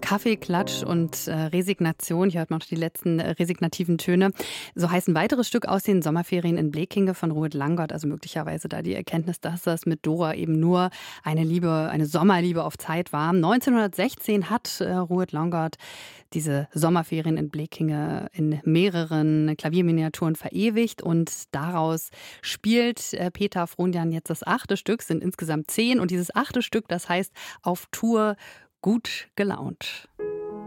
Kaffee, Klatsch und Resignation. Hier hört man noch die letzten resignativen Töne. So heißt ein weiteres Stück aus den Sommerferien in Blekinge von Rued Langott. Also möglicherweise da die Erkenntnis, dass das mit Dora eben nur eine Liebe, eine Sommerliebe auf Zeit war. 1916 hat Rued Langott diese Sommerferien in Blekinge in mehreren Klavierminiaturen verewigt. Und daraus spielt Peter Frohnjan jetzt das 8. Stück, sind insgesamt 10. Und dieses 8. Stück, das heißt Auf Tour gut gelaunt.